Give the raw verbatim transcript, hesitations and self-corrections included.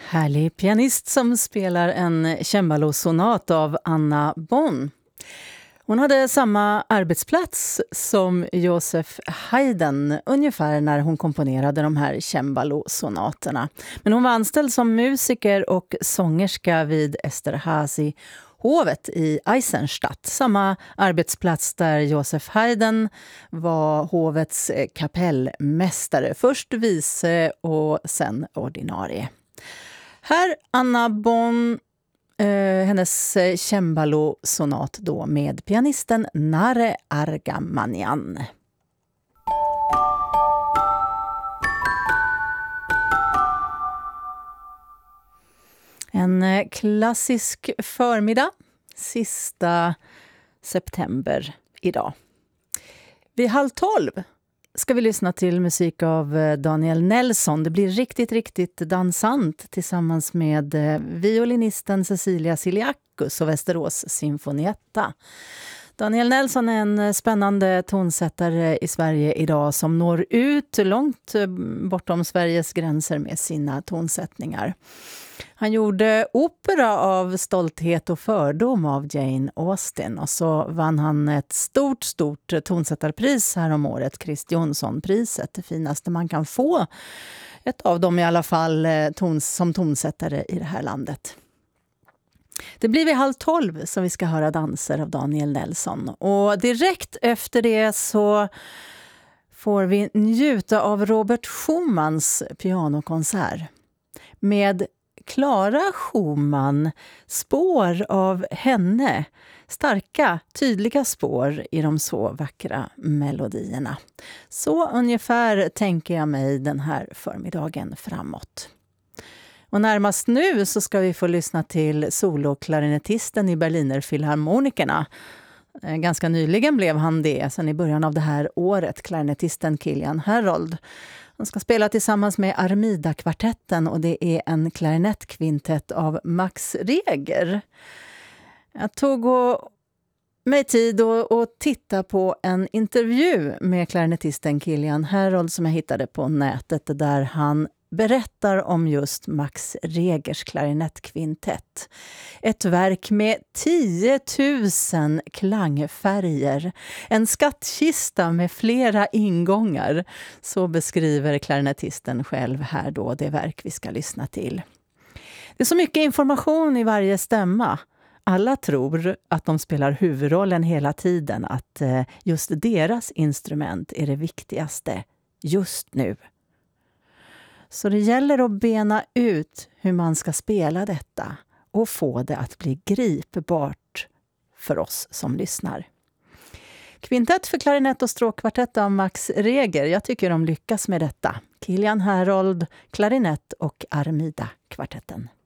Härlig pianist som spelar en cembalosonat av Anna Bonn. Hon hade samma arbetsplats som Joseph Haydn ungefär när hon komponerade de här cembalosonaterna. Men hon var anställd som musiker och sångerska vid Esterházy hovet i Eisenstadt, samma arbetsplats där Joseph Haydn var hovets kapellmästare, först vice och sen ordinarie. Här Anna Bonn, eh, hennes cembalosonat då med pianisten Nare Argamanian. En klassisk förmiddag, sista september idag. Vid halv tolv ska vi lyssna till musik av Daniel Nelson. Det blir riktigt, riktigt dansant tillsammans med violinisten Cecilia Siliakus och Västerås Sinfonietta. Daniel Nelson är en spännande tonsättare i Sverige idag som når ut långt bortom Sveriges gränser med sina tonsättningar. Han gjorde opera av Stolthet och fördom av Jane Austen och så vann han ett stort, stort tonsättarpris här om året, Christ Jonsson-priset, det finaste man kan få. Ett av dem i alla fall tons, som tonsättare i det här landet. Det blir vid halv tolv som vi ska höra danser av Daniel Nelson. Och direkt efter det så får vi njuta av Robert Schumans pianokonsert. Med Clara Schumann, spår av henne. Starka, tydliga spår i de så vackra melodierna. Så ungefär tänker jag mig den här förmiddagen framåt. Och närmast nu så ska vi få lyssna till soloklarinettisten i Berliner Philharmonikerna. Ganska nyligen blev han det, sen i början av det här året, klarinettisten Kilian Herold. Han ska spela tillsammans med Armida-kvartetten och det är en klarinettkvintett av Max Reger. Jag tog och mig tid att titta på en intervju med klarinettisten Kilian Herold som jag hittade på nätet där han berättar om just Max Regers klarinettkvintett. Ett verk med tio tusen klangfärger. En skattkista med flera ingångar. Så beskriver klarinettisten själv här då det verk vi ska lyssna till. Det är så mycket information i varje stämma. Alla tror att de spelar huvudrollen hela tiden. Att just deras instrument är det viktigaste just nu. Så det gäller att bena ut hur man ska spela detta och få det att bli gripbart för oss som lyssnar. Kvintett för klarinett och stråkkvartett av Max Reger. Jag tycker de lyckas med detta. Kilian Herold, klarinett och Armida-kvartetten.